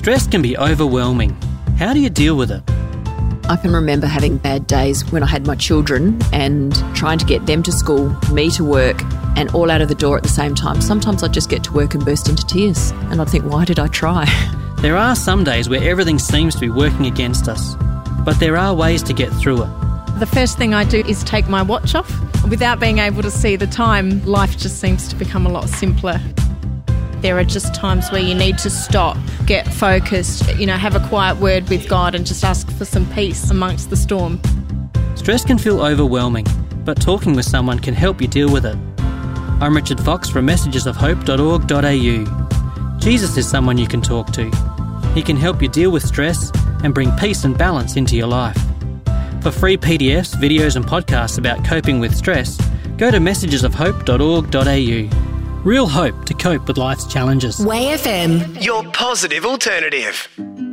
Stress can be overwhelming. How do you deal with it? I can remember having bad days when I had my children and trying to get them to school, me to work, and all out of the door at the same time. Sometimes I'd just get to work and burst into tears, and I'd think, why did I try? There are some days where everything seems to be working against us, but there are ways to get through it. The first thing I do is take my watch off. Without being able to see the time, life just seems to become a lot simpler. There are just times where you need to stop, get focused, have a quiet word with God and just ask for some peace amongst the storm. Stress can feel overwhelming, but talking with someone can help you deal with it. I'm Richard Fox from messagesofhope.org.au. Jesus is someone you can talk to. He can help you deal with stress and bring peace and balance into your life. For free PDFs, videos and podcasts about coping with stress, go to messagesofhope.org.au. Real hope to cope with life's challenges. Way FM, your positive alternative.